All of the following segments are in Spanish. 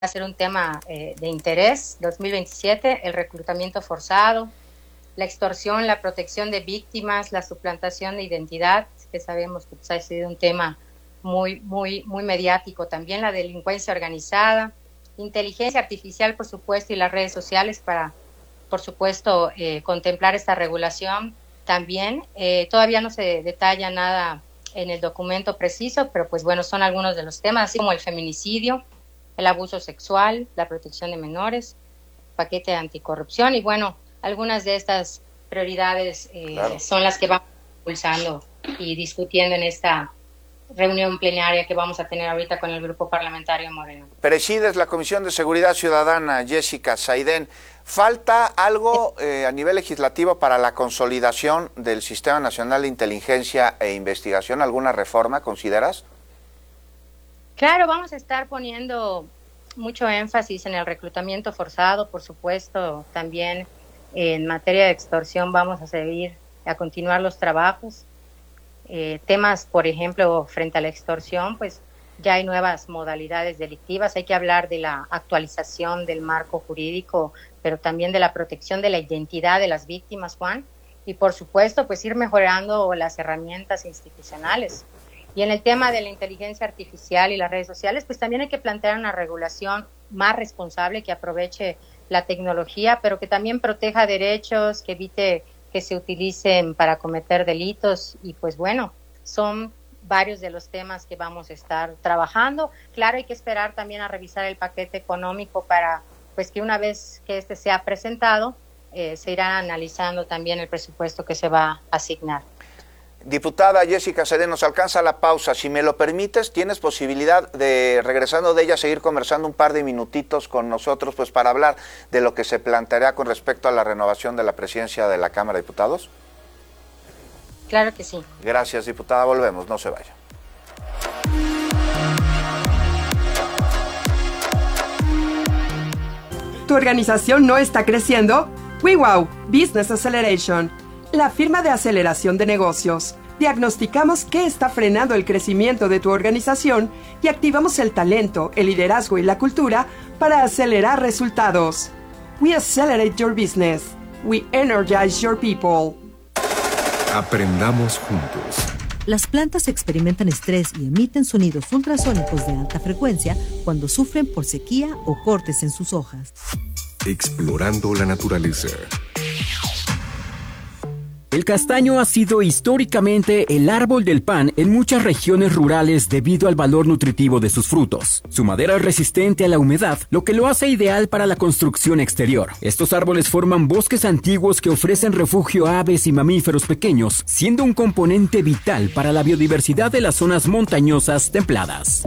a ser un tema de interés. 2027, el reclutamiento forzado, la extorsión, la protección de víctimas, la suplantación de identidad, que sabemos que ha sido un tema muy mediático también, la delincuencia organizada, inteligencia artificial, por supuesto, y las redes sociales para, por supuesto, contemplar esta regulación también. Todavía no se detalla nada en el documento preciso, pero pues bueno, son algunos de los temas, así como el feminicidio, el abuso sexual, la protección de menores, paquete de anticorrupción, y bueno, algunas de estas prioridades son las que vamos impulsando y discutiendo en esta reunión plenaria que vamos a tener ahorita con el Grupo Parlamentario Moreno. Presides la Comisión de Seguridad Ciudadana, Jessica Saidén. ¿Falta algo a nivel legislativo para la consolidación del Sistema Nacional de Inteligencia e Investigación? ¿Alguna reforma consideras? Claro, vamos a estar poniendo mucho énfasis en el reclutamiento forzado, por supuesto, también en materia de extorsión vamos a continuar los trabajos. Temas, por ejemplo, frente a la extorsión, pues ya hay nuevas modalidades delictivas, hay que hablar de la actualización del marco jurídico, pero también de la protección de la identidad de las víctimas, Juan, y por supuesto, pues ir mejorando las herramientas institucionales. Y en el tema de la inteligencia artificial y las redes sociales, pues también hay que plantear una regulación más responsable que aproveche la tecnología, pero que también proteja derechos, que evite que se utilicen para cometer delitos. Y pues bueno, son varios de los temas que vamos a estar trabajando. Claro, hay que esperar también a revisar el paquete económico para pues que una vez que este sea presentado, se irá analizando también el presupuesto que se va a asignar. Diputada Jessica Saidén, nos alcanza la pausa. Si me lo permites, ¿tienes posibilidad de, regresando de ella, seguir conversando un par de minutitos con nosotros, pues para hablar de lo que se planteará con respecto a la renovación de la presidencia de la Cámara de Diputados? Claro que sí. Gracias, diputada. Volvemos, no se vaya. ¿Tu organización no está creciendo? WeWow Business Acceleration, la firma de aceleración de negocios. Diagnosticamos qué está frenando el crecimiento de tu organización y activamos el talento, el liderazgo y la cultura para acelerar resultados. We accelerate your business. We energize your people. Aprendamos juntos. Las plantas experimentan estrés y emiten sonidos ultrasónicos de alta frecuencia cuando sufren por sequía o cortes en sus hojas. Explorando la naturaleza. El castaño ha sido históricamente el árbol del pan en muchas regiones rurales debido al valor nutritivo de sus frutos. Su madera es resistente a la humedad, lo que lo hace ideal para la construcción exterior. Estos árboles forman bosques antiguos que ofrecen refugio a aves y mamíferos pequeños, siendo un componente vital para la biodiversidad de las zonas montañosas templadas.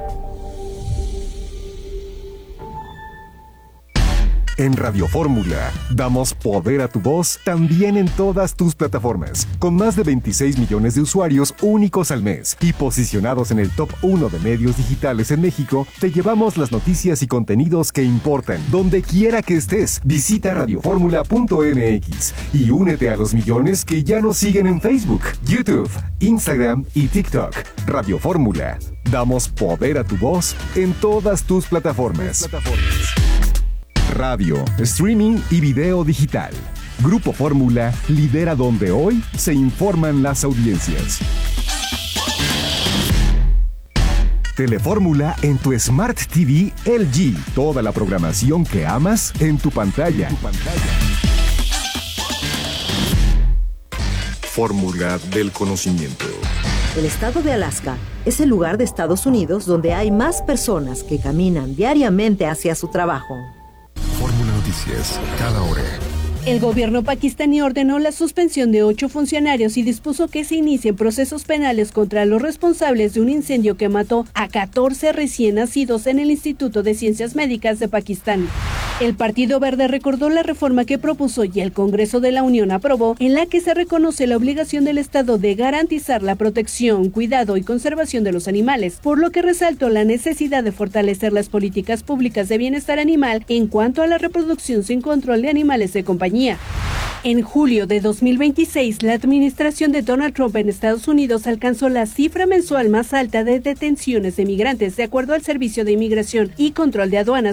En Radio Fórmula, damos poder a tu voz también en todas tus plataformas, con más de 26 millones de usuarios únicos al mes y posicionados en el top 1 de medios digitales en México. Te llevamos las noticias y contenidos que importan, donde quiera que estés. Visita radioformula.mx y únete a los millones que ya nos siguen en Facebook, YouTube, Instagram y TikTok. Radio Fórmula, damos poder a tu voz en todas tus plataformas. Radio, streaming y video digital. Grupo Fórmula lidera donde hoy se informan las audiencias. Telefórmula en tu Smart TV LG. Toda la programación que amas en tu pantalla. Fórmula del conocimiento. El estado de Alaska es el lugar de Estados Unidos donde hay más personas que caminan diariamente hacia su trabajo. Fórmula Noticias, cada hora. El gobierno pakistaní ordenó la suspensión de 8 funcionarios y dispuso que se inicien procesos penales contra los responsables de un incendio que mató a 14 recién nacidos en el Instituto de Ciencias Médicas de Pakistán. El Partido Verde recordó la reforma que propuso y el Congreso de la Unión aprobó, en la que se reconoce la obligación del Estado de garantizar la protección, cuidado y conservación de los animales, por lo que resaltó la necesidad de fortalecer las políticas públicas de bienestar animal en cuanto a la reproducción sin control de animales de compañía. En julio de 2026, la administración de Donald Trump en Estados Unidos alcanzó la cifra mensual más alta de detenciones de migrantes, de acuerdo al Servicio de Inmigración y Control de Aduanas,